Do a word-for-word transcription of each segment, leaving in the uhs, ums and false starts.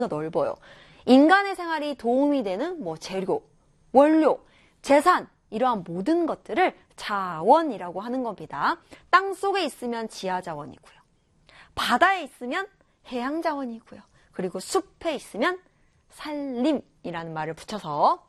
넓어요. 인간의 생활이 도움이 되는 뭐 재료, 원료, 재산 이러한 모든 것들을 자원이라고 하는 겁니다. 땅 속에 있으면 지하자원이고요. 바다에 있으면 해양자원이고요. 그리고 숲에 있으면 산림이라는 말을 붙여서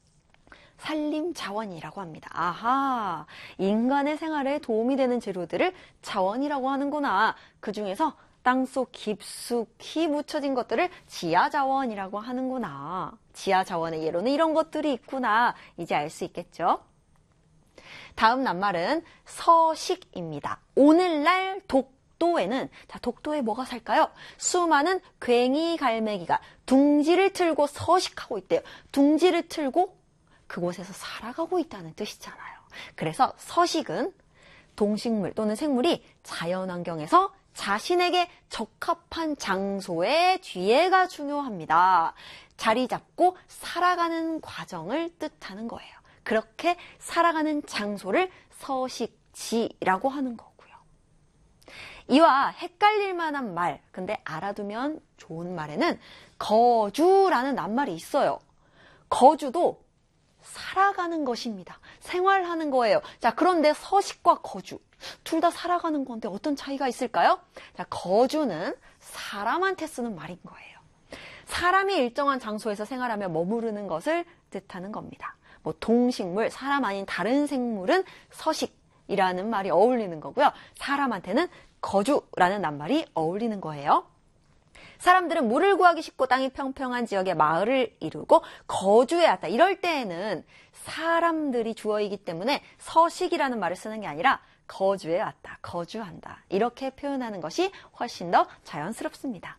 산림자원이라고 합니다. 아하, 인간의 생활에 도움이 되는 재료들을 자원이라고 하는구나. 그 중에서 땅속 깊숙이 묻혀진 것들을 지하자원이라고 하는구나. 지하자원의 예로는 이런 것들이 있구나. 이제 알 수 있겠죠? 다음 낱말은 서식입니다. 오늘날 독도에는, 자, 독도에 뭐가 살까요? 수많은 괭이 갈매기가 둥지를 틀고 서식하고 있대요. 둥지를 틀고 그곳에서 살아가고 있다는 뜻이잖아요. 그래서 서식은 동식물 또는 생물이 자연환경에서 자신에게 적합한 장소의 뒤에가 중요합니다. 자리 잡고 살아가는 과정을 뜻하는 거예요. 그렇게 살아가는 장소를 서식지라고 하는 거고요. 이와 헷갈릴 만한 말, 근데 알아두면 좋은 말에는 거주라는 낱말이 있어요. 거주도 살아가는 것입니다. 생활하는 거예요. 자, 그런데 서식과 거주, 둘 다 살아가는 건데 어떤 차이가 있을까요? 자, 거주는 사람한테 쓰는 말인 거예요. 사람이 일정한 장소에서 생활하며 머무르는 것을 뜻하는 겁니다. 뭐 동식물, 사람 아닌 다른 생물은 서식이라는 말이 어울리는 거고요. 사람한테는 거주라는 낱말이 어울리는 거예요. 사람들은 물을 구하기 쉽고 땅이 평평한 지역에 마을을 이루고 거주해 왔다. 이럴 때에는 사람들이 주어이기 때문에 서식이라는 말을 쓰는 게 아니라 거주해 왔다, 거주한다. 이렇게 표현하는 것이 훨씬 더 자연스럽습니다.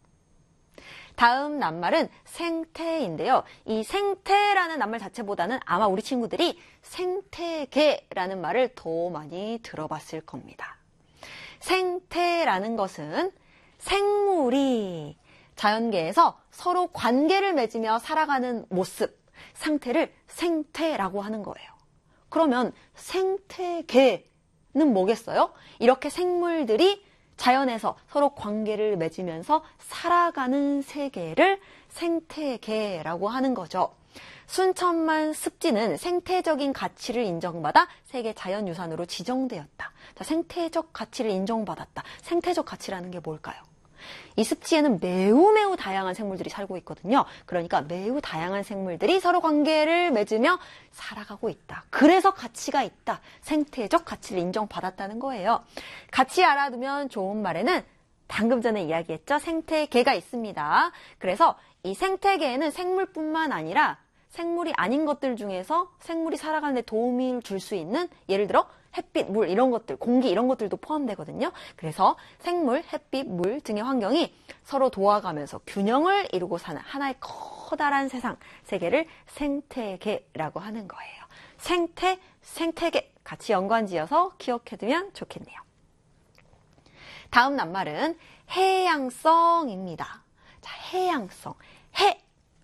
다음 낱말은 생태인데요. 이 생태라는 낱말 자체보다는 아마 우리 친구들이 생태계라는 말을 더 많이 들어봤을 겁니다. 생태라는 것은 생물이 자연계에서 서로 관계를 맺으며 살아가는 모습, 상태를 생태라고 하는 거예요. 그러면 생태계는 뭐겠어요? 이렇게 생물들이 자연에서 서로 관계를 맺으면서 살아가는 세계를 생태계라고 하는 거죠. 순천만 습지는 생태적인 가치를 인정받아 세계 자연유산으로 지정되었다. 자, 생태적 가치를 인정받았다. 생태적 가치라는 게 뭘까요? 이 습지에는 매우 매우 다양한 생물들이 살고 있거든요. 그러니까 매우 다양한 생물들이 서로 관계를 맺으며 살아가고 있다. 그래서 가치가 있다. 생태적 가치를 인정받았다는 거예요. 같이 알아두면 좋은 말에는 방금 전에 이야기했죠. 생태계가 있습니다. 그래서 이 생태계에는 생물뿐만 아니라 생물이 아닌 것들 중에서 생물이 살아가는 데 도움을 줄 수 있는, 예를 들어 햇빛, 물 이런 것들, 공기 이런 것들도 포함되거든요. 그래서 생물, 햇빛, 물 등의 환경이 서로 도와가면서 균형을 이루고 사는 하나의 커다란 세상, 세계를 생태계라고 하는 거예요. 생태, 생태계 같이 연관지어서 기억해두면 좋겠네요. 다음 낱말은 해양성입니다. 자, 해양성. 해.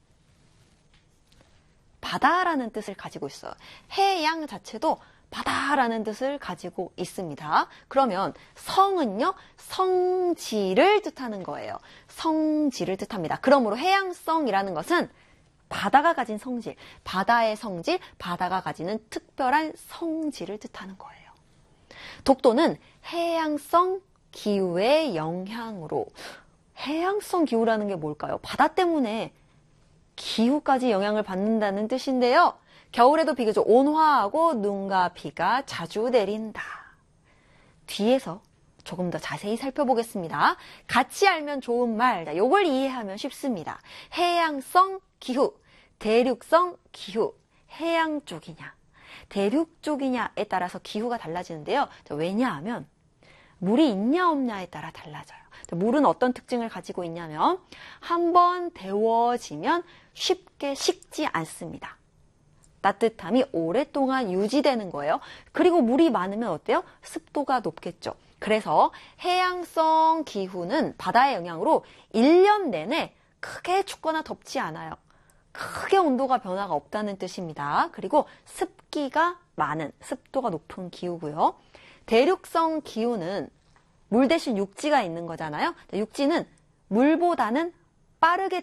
바다라는 뜻을 가지고 있어요. 해양 자체도 바다라는 뜻을 가지고 있습니다. 그러면 성은요, 성질을 뜻하는 거예요. 성질을 뜻합니다. 그러므로 해양성이라는 것은 바다가 가진 성질, 바다의 성질, 바다가 가지는 특별한 성질을 뜻하는 거예요. 독도는 해양성 기후의 영향으로, 해양성 기후라는 게 뭘까요? 바다 때문에 기후까지 영향을 받는다는 뜻인데요. 겨울에도 비교적 온화하고 눈과 비가 자주 내린다. 뒤에서 조금 더 자세히 살펴보겠습니다. 같이 알면 좋은 말, 이걸 이해하면 쉽습니다. 해양성 기후, 대륙성 기후, 해양 쪽이냐, 대륙 쪽이냐에 따라서 기후가 달라지는데요. 왜냐하면 물이 있냐 없냐에 따라 달라져요. 물은 어떤 특징을 가지고 있냐면 한번 데워지면 쉽게 식지 않습니다. 따뜻함이 오랫동안 유지되는 거예요. 그리고 물이 많으면 어때요? 습도가 높겠죠. 그래서 해양성 기후는 바다의 영향으로 일 년 내내 크게 춥거나 덥지 않아요. 크게 온도가 변화가 없다는 뜻입니다. 그리고 습기가 많은, 습도가 높은 기후고요. 대륙성 기후는 물 대신 육지가 있는 거잖아요. 육지는 물보다는 빠르게